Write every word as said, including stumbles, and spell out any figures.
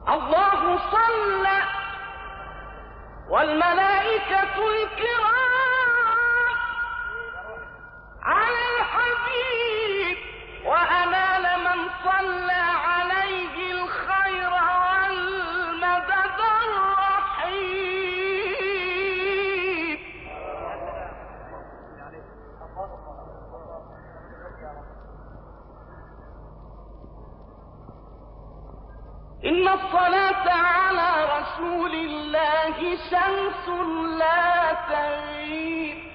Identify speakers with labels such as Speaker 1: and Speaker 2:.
Speaker 1: الله صلى والملائكة الكرام على الحبيب وأنال من صلى عليه الخير والمدد الرحيم. إن الصلاة على رسول الله شمس لا تغيب